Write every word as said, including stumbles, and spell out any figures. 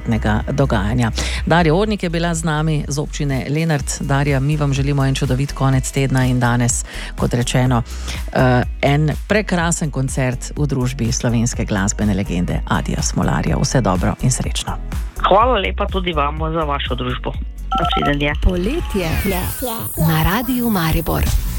koncertnega dogajanja. Darja Ornik je bila z nami z občine Lenart. Darja, mi vam želimo en čudovit konec tedna in danes, kot rečeno, en prekrasen koncert v družbi slovenske glasbene legende Adija Smolarja. Vse dobro in srečno. Hvala lepa tudi vam za vašo družbo. Nasvidenje. Poletje na Radiu Maribor.